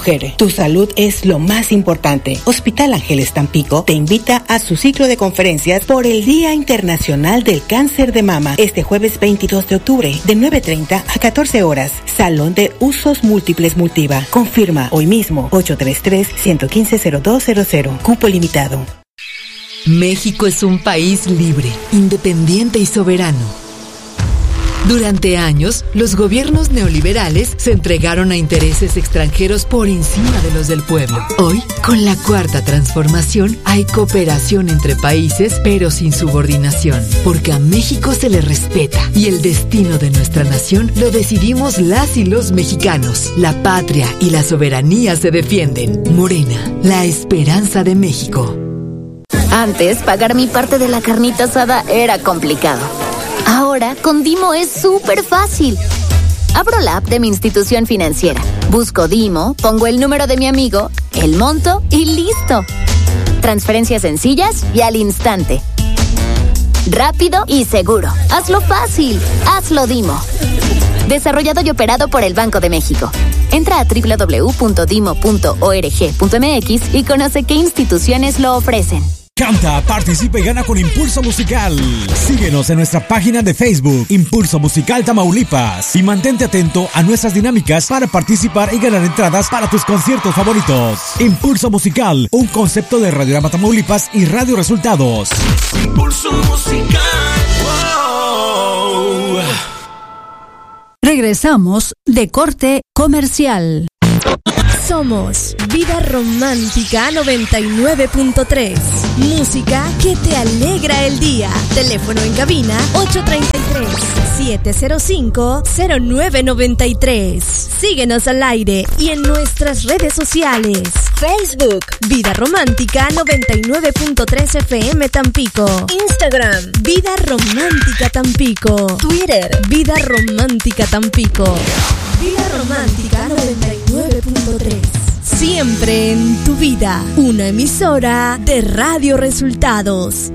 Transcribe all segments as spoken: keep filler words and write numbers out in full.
mujer. Tu salud es lo más importante. Hospital Ángeles Tampico te invita a su ciclo de conferencias por el Día Internacional del Cáncer de Mama, este jueves veintidós de octubre, de nueve treinta a catorce horas. Salón de Usos Múltiples Multiva. Confirma hoy mismo. ocho tres tres, uno uno cinco, cero dos cero cero. Cupo limitado. México es un país libre, independiente y soberano. Durante años, los gobiernos neoliberales se entregaron a intereses extranjeros por encima de los del pueblo. Hoy, con la Cuarta Transformación, hay cooperación entre países, pero sin subordinación, porque a México se le respeta y el destino de nuestra nación lo decidimos las y los mexicanos. La patria y la soberanía se defienden. Morena, la esperanza de México. Antes, pagar mi parte de la carnita asada era complicado. Ahora, con Dimo es súper fácil. Abro la app de mi institución financiera, busco Dimo, pongo el número de mi amigo, el monto y listo. Transferencias sencillas y al instante. Rápido y seguro. Hazlo fácil. Hazlo Dimo. Desarrollado y operado por el Banco de México. Entra a doble u doble u doble u punto dimo punto org punto eme equis y conoce qué instituciones lo ofrecen. Canta, participa y gana con Impulso Musical. Síguenos en nuestra página de Facebook, Impulso Musical Tamaulipas, y mantente atento a nuestras dinámicas para participar y ganar entradas para tus conciertos favoritos. Impulso Musical, un concepto de Radiorama Tamaulipas y Radio Resultados. Impulso Musical. Wow. Regresamos de corte comercial. Somos Vida Romántica noventa y nueve punto tres. Música que te alegra el día. Teléfono en cabina ocho tres tres, siete cero cinco, cero nueve nueve tres. Síguenos al aire y en nuestras redes sociales. Facebook, Vida Romántica noventa y nueve punto tres F M Tampico. Instagram, Vida Romántica Tampico. Twitter, Vida Romántica Tampico. Vida Romántica noventa y nueve punto tres. Siempre en tu vida. Una emisora de Radio Resultados.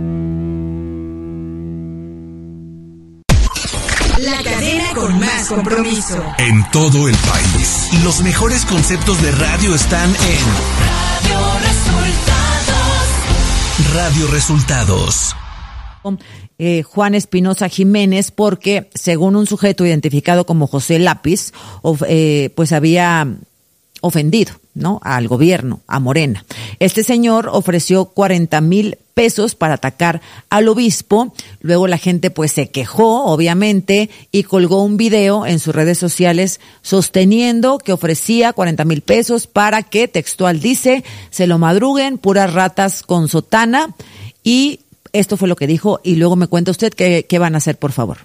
La cadena con más compromiso. En todo el país. Los mejores conceptos de radio están en Radio Resultados. Radio Resultados. Eh, Juan Espinosa Jiménez, porque según un sujeto identificado como José Lápiz, of, eh, pues había ofendido, ¿no?, al gobierno, a Morena. Este señor ofreció cuarenta mil pesos para atacar al obispo. Luego la gente pues se quejó, obviamente, y colgó un video en sus redes sociales sosteniendo que ofrecía cuarenta mil pesos para que, textual dice, se lo madruguen puras ratas con sotana. Y esto fue lo que dijo, y luego me cuenta usted qué, qué van a hacer, por favor.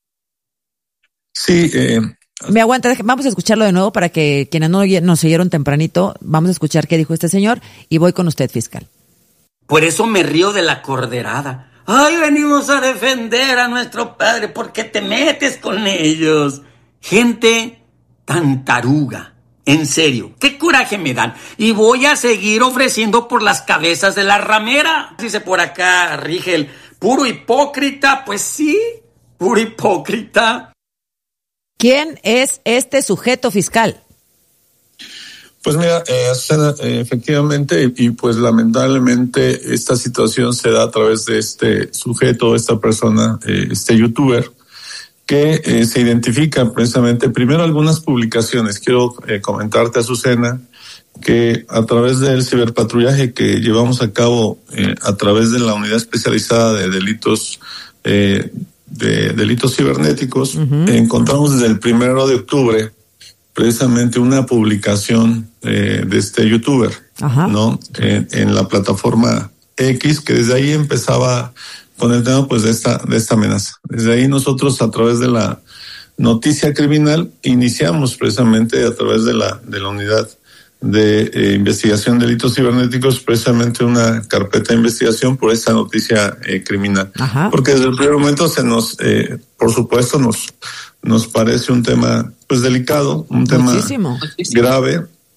Sí, eh... Me aguanta, vamos a escucharlo de nuevo para que quienes no nos siguieron tempranito, vamos a escuchar qué dijo este señor y voy con usted, fiscal. Por eso me río de la corderada. Ay, venimos a defender a nuestro padre, ¿por qué te metes con ellos? Gente tan taruga, en serio, qué coraje me dan. Y voy a seguir ofreciendo por las cabezas de la ramera. Dice por acá, Rigel, puro hipócrita, pues sí, puro hipócrita. ¿Quién es este sujeto, fiscal? Pues mira, eh, eh, efectivamente, y, y pues lamentablemente esta situación se da a través de este sujeto, esta persona, eh, este youtuber, que eh, se identifica precisamente, primero algunas publicaciones. Quiero eh, comentarte, Azucena, que a través del ciberpatrullaje que llevamos a cabo eh, a través de la unidad especializada de delitos eh, de delitos cibernéticos, uh-huh. encontramos desde el primero de octubre precisamente una publicación eh, de este youtuber, uh-huh. ¿no? En, en la plataforma X, que desde ahí empezaba con el tema pues de esta de esta amenaza. Desde ahí nosotros, a través de la noticia criminal, iniciamos precisamente a través de la de la unidad de eh, investigación de delitos cibernéticos, precisamente una carpeta de investigación por esta noticia eh, criminal. Ajá. Porque desde el primer momento se nos, eh, por supuesto, nos nos parece un tema pues delicado, un tema Muchísimo. grave,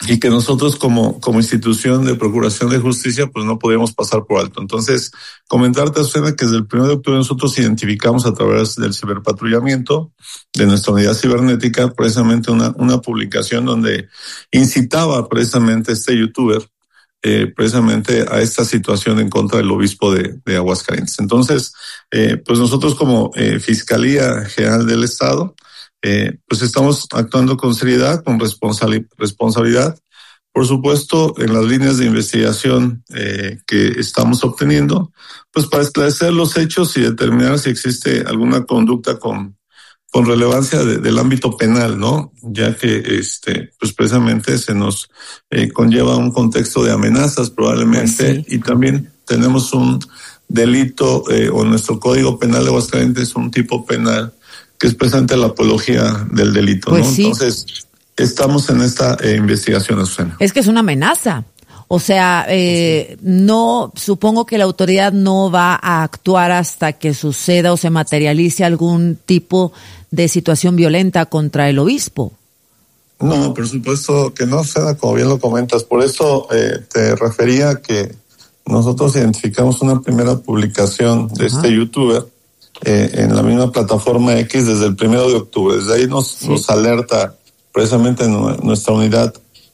y que nosotros como, como institución de procuración de justicia, pues no podíamos pasar por alto. Entonces, comentarte, Azucena, que desde el primero de octubre nosotros identificamos a través del ciberpatrullamiento de nuestra unidad cibernética precisamente una, una publicación donde incitaba precisamente este youtuber eh, precisamente a esta situación en contra del obispo de, de Aguascalientes. Entonces, eh, pues nosotros como eh, Fiscalía General del Estado, Eh, pues estamos actuando con seriedad, con responsabilidad, responsabilidad, por supuesto, en las líneas de investigación eh, que estamos obteniendo, pues para esclarecer los hechos y determinar si existe alguna conducta con, con relevancia de, del ámbito penal, ¿no? Ya que, este, pues precisamente se nos eh, conlleva un contexto de amenazas probablemente, sí. Y también tenemos un delito eh, o nuestro Código Penal de Aguascalientes es un tipo penal que es presente la apología del delito, pues ¿no? Sí. Entonces, estamos en esta eh, investigación, Azucena. Es que es una amenaza. O sea, eh, no, supongo que la autoridad no va a actuar hasta que suceda o se materialice algún tipo de situación violenta contra el obispo. No, por supuesto que no, Seda, como bien lo comentas. Por eso eh, te refería que nosotros identificamos una primera publicación de Ajá. este youtuber Eh, en la misma plataforma X desde el primero de octubre. Desde ahí nos, sí. nos alerta precisamente nuestra unidad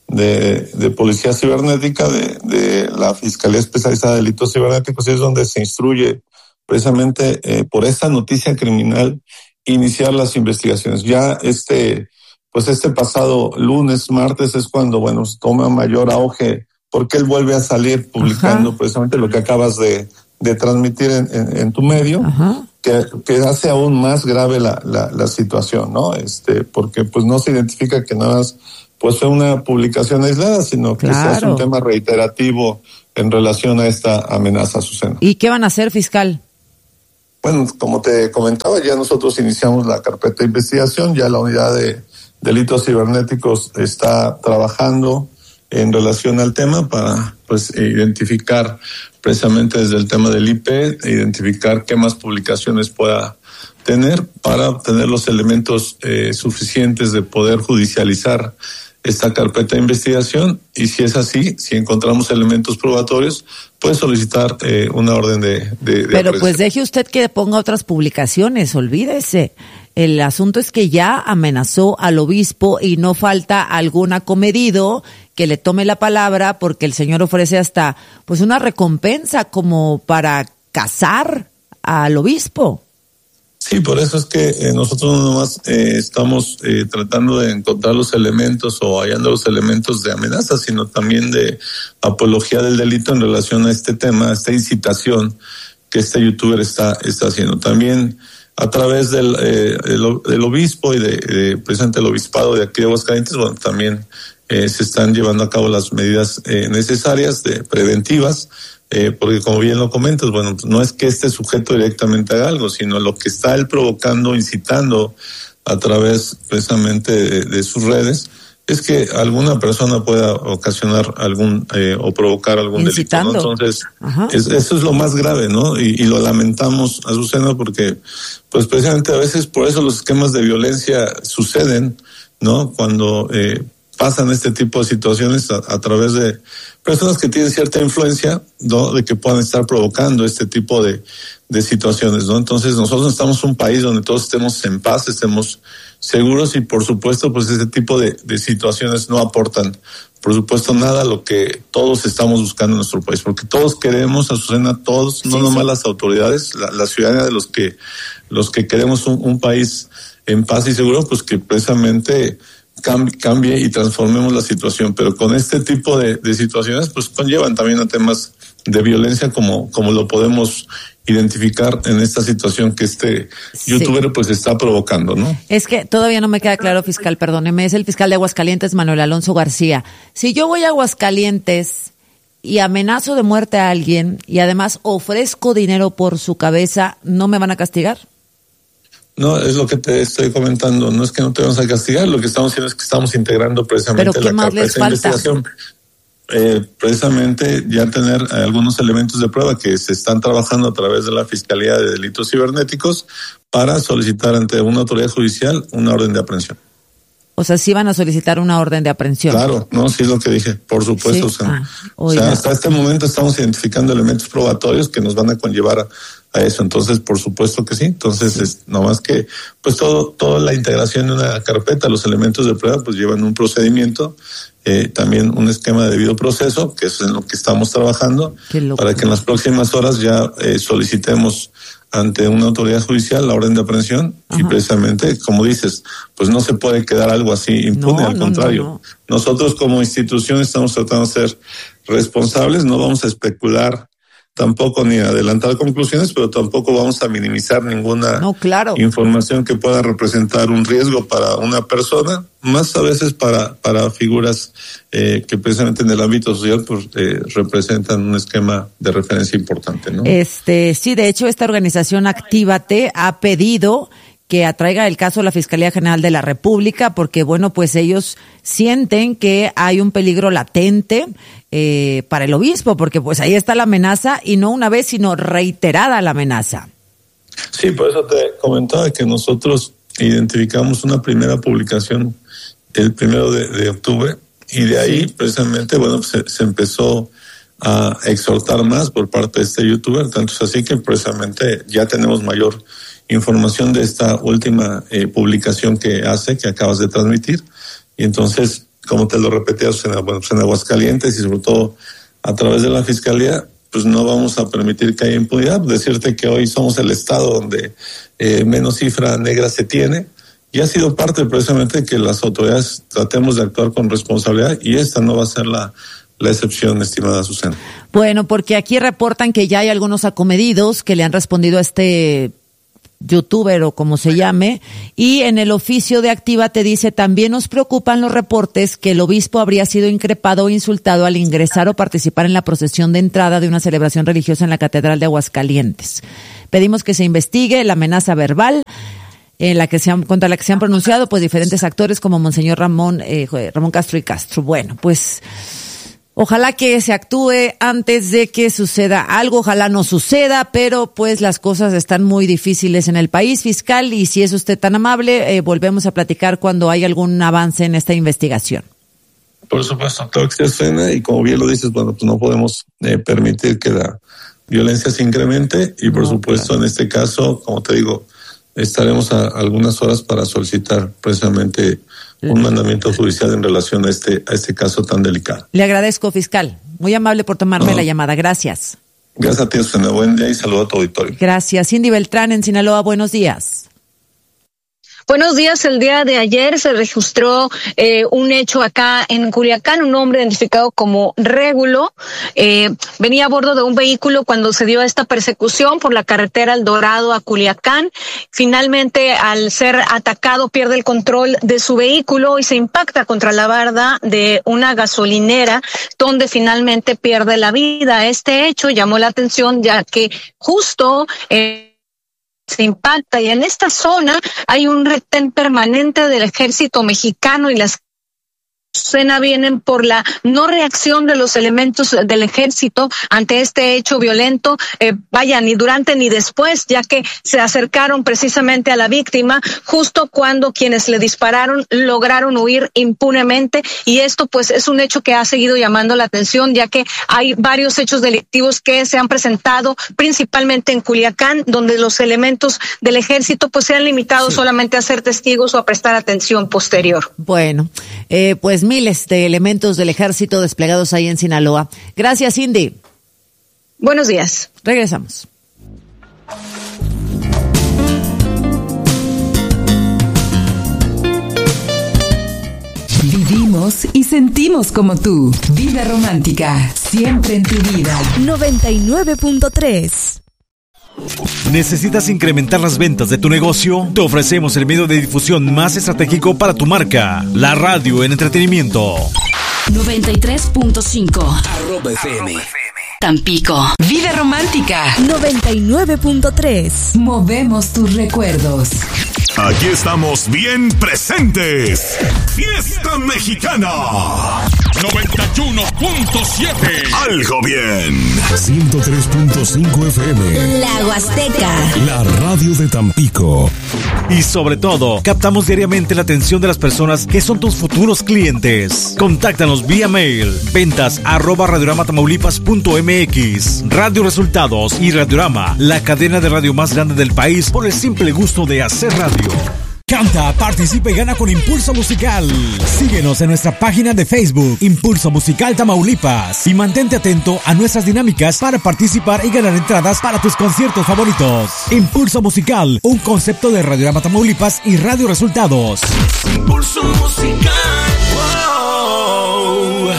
de, de policía cibernética de, de la Fiscalía Especializada de Delitos Cibernéticos, y es donde se instruye precisamente eh, por esta noticia criminal iniciar las investigaciones. Ya este, pues este pasado lunes, martes es cuando, bueno, toma mayor auge porque él vuelve a salir publicando Ajá. precisamente lo que acabas de, de transmitir en, en, en tu medio. Ajá. Que, que hace aún más grave la, la, la situación, ¿no? Este, porque pues no se identifica que nada más pues fue una publicación aislada, sino que claro. es un tema reiterativo en relación a esta amenaza, Azucena. ¿Y qué van a hacer, fiscal? Bueno, como te comentaba, ya nosotros iniciamos la carpeta de investigación, ya la unidad de delitos cibernéticos está trabajando en relación al tema para pues identificar precisamente desde el tema del I P, identificar qué más publicaciones pueda tener para obtener los elementos eh, suficientes de poder judicializar esta carpeta de investigación, y si es así, si encontramos elementos probatorios, puede solicitar eh, una orden de, de, de Pero pues deje usted que ponga otras publicaciones, olvídese. El asunto es que ya amenazó al obispo y no falta algún acomedido que le tome la palabra, porque el señor ofrece hasta pues una recompensa como para casar al obispo. Sí, por eso es que eh, nosotros no nomás eh, estamos eh, tratando de encontrar los elementos o hallando los elementos de amenaza, sino también de apología del delito en relación a este tema, a esta incitación que este youtuber está, está haciendo. También a través del, eh, del, del obispo y de, de precisamente el obispado de aquí de Aguascalientes, bueno, también eh, se están llevando a cabo las medidas eh, necesarias, de preventivas, eh, porque como bien lo comentas, bueno, no es que este sujeto directamente haga algo, sino lo que está él provocando, incitando a través precisamente de, de sus redes, es que alguna persona pueda ocasionar algún eh, o provocar algún Incitando. delito, ¿no? Entonces, es, eso es lo más grave, ¿no? Y, y lo lamentamos, Azucena, porque pues precisamente a veces por eso los esquemas de violencia suceden, ¿no? Cuando eh, pasan este tipo de situaciones a, a través de personas que tienen cierta influencia, ¿no? De que puedan estar provocando este tipo de, de situaciones, ¿no? Entonces nosotros estamos en un país donde todos estemos en paz, estemos seguros, y por supuesto pues ese tipo de, de situaciones no aportan por supuesto nada a lo que todos estamos buscando en nuestro país, porque todos queremos, Azucena, todos, sí, no nomás sí. las autoridades, la, la ciudadanía de los que los que queremos un, un país en paz y seguro, pues que precisamente cambie, cambie y transformemos la situación, pero con este tipo de, de situaciones pues conllevan también a temas de violencia como como lo podemos identificar en esta situación que este sí. youtuber pues está provocando, ¿no? Es que todavía no me queda claro, fiscal, perdóneme, es el fiscal de Aguascalientes, Manuel Alonso García. Si yo voy a Aguascalientes y amenazo de muerte a alguien y además ofrezco dinero por su cabeza, ¿no me van a castigar? No, es lo que te estoy comentando, no es que no te vamos a castigar, lo que estamos haciendo es que estamos integrando precisamente ¿Pero qué la más les carpeta de falta? investigación. Eh, precisamente ya tener eh, algunos elementos de prueba que se están trabajando a través de la Fiscalía de Delitos Cibernéticos para solicitar ante una autoridad judicial una orden de aprehensión. O sea, sí van a solicitar una orden de aprehensión. Claro, no, sí es lo que dije, por supuesto. Sí. O sea, Ah, o sea, hasta este momento estamos identificando elementos probatorios que nos van a conllevar a, a eso. Entonces, por supuesto que sí. Entonces, es nomás que, pues todo, toda la integración de una carpeta, los elementos de prueba, pues llevan un procedimiento, eh, también un esquema de debido proceso, que es en lo que estamos trabajando, para que en las próximas horas ya eh, solicitemos ante una autoridad judicial la orden de aprehensión. Ajá. Y precisamente, como dices, pues no se puede quedar algo así impune, no, al no, contrario. No, no. Nosotros como institución estamos tratando de ser responsables, no vamos a especular tampoco ni adelantar conclusiones, pero tampoco vamos a minimizar ninguna no, claro. información que pueda representar un riesgo para una persona, más a veces para para figuras eh, que precisamente en el ámbito social pues eh, representan un esquema de referencia importante, ¿no? Este, sí, de hecho esta organización Actívate ha pedido que atraiga el caso a la Fiscalía General de la República, porque bueno, pues ellos sienten que hay un peligro latente eh, para el obispo, porque pues ahí está la amenaza, y no una vez, sino reiterada la amenaza. Sí, por eso te comentaba que nosotros identificamos una primera publicación el primero de, de octubre, y de ahí sí. precisamente, bueno, se, se empezó a exhortar más por parte de este youtuber, tanto es así que precisamente ya tenemos mayor información de esta última eh, publicación que hace, que acabas de transmitir, y entonces, como te lo repetías, en, bueno, pues en Aguascalientes y sobre todo a través de la Fiscalía, pues no vamos a permitir que haya impunidad. Decirte que hoy somos el estado donde eh, menos cifra negra se tiene, y ha sido parte precisamente de que las autoridades tratemos de actuar con responsabilidad, y esta no va a ser la la excepción, estimada Susana. Bueno, porque aquí reportan que ya hay algunos acomedidos que le han respondido a este youtuber o como se llame, y en el oficio de Actívate dice: también nos preocupan los reportes que el obispo habría sido increpado o insultado al ingresar o participar en la procesión de entrada de una celebración religiosa en la Catedral de Aguascalientes. Pedimos que se investigue la amenaza verbal en la que se han, contra la que se han pronunciado pues diferentes actores como Monseñor Ramón, eh, Ramón Castro y Castro. Bueno, pues ojalá que se actúe antes de que suceda algo, ojalá no suceda, pero pues las cosas están muy difíciles en el país, fiscal, y si es usted tan amable, eh, volvemos a platicar cuando hay algún avance en esta investigación. Por supuesto, todo que se suena, y como bien lo dices, bueno, pues no podemos eh, permitir que la violencia se incremente, y por no, supuesto claro. En este caso, como te digo, estaremos a algunas horas para solicitar precisamente un mandamiento judicial en relación a este a este caso tan delicado. Le agradezco, fiscal. Muy amable por tomarme no. la llamada. Gracias. Gracias a ti, Susana. Buen día y saludo a tu auditorio. Gracias. Cindy Beltrán en Sinaloa. Buenos días. Buenos días. El día de ayer se registró eh, un hecho acá en Culiacán. Un hombre identificado como Régulo eh, venía a bordo de un vehículo cuando se dio esta persecución por la carretera El Dorado a Culiacán. Finalmente, al ser atacado, pierde el control de su vehículo y se impacta contra la barda de una gasolinera, donde finalmente pierde la vida. Este hecho llamó la atención, ya que justo eh, se impacta, y en esta zona hay un retén permanente del ejército mexicano, y las escena vienen por la no reacción de los elementos del ejército ante este hecho violento, eh, vaya, ni durante ni después, ya que se acercaron precisamente a la víctima justo cuando quienes le dispararon lograron huir impunemente, y esto pues es un hecho que ha seguido llamando la atención, ya que hay varios hechos delictivos que se han presentado principalmente en Culiacán, donde los elementos del ejército pues se han limitado sí. solamente a ser testigos o a prestar atención posterior. Bueno, eh, pues miles de elementos del ejército desplegados ahí en Sinaloa. Gracias, Cindy. Buenos días. Regresamos. Vivimos y sentimos como tú. Vida romántica, siempre en tu vida. noventa y nueve punto tres. ¿Necesitas incrementar las ventas de tu negocio? Te ofrecemos el medio de difusión más estratégico para tu marca, la radio en entretenimiento. noventa y tres punto cinco. Arroba F M. Tampico. Vida romántica. noventa y nueve punto tres. Movemos tus recuerdos. Aquí estamos bien presentes. Fiesta Mexicana noventa y uno punto siete. Algo bien. ciento tres punto cinco F M. La Huasteca. La radio de Tampico. Y sobre todo, captamos diariamente la atención de las personas que son tus futuros clientes. Contáctanos vía mail, ventas arroba radioramatamaullipas punto mx. Radio Resultados y Radiorama, la cadena de radio más grande del país por el simple gusto de hacer radio. Canta, participa y gana con Impulso Musical. Síguenos en nuestra página de Facebook, Impulso Musical Tamaulipas, y mantente atento a nuestras dinámicas para participar y ganar entradas para tus conciertos favoritos. Impulso Musical, un concepto de Radiorama Tamaulipas y Radio Resultados. Impulso Musical. Wow.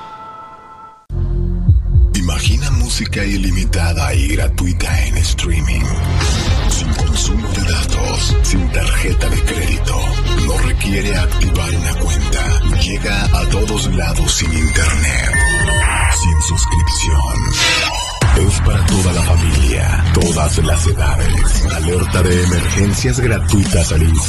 Imagina música ilimitada y gratuita en streaming. Sin consumo de datos, sin tarjeta de crédito. No requiere activar una cuenta. Llega a todos lados sin internet. Sin suscripción. Es para toda la familia, todas las edades. Alerta de emergencias gratuitas al instante.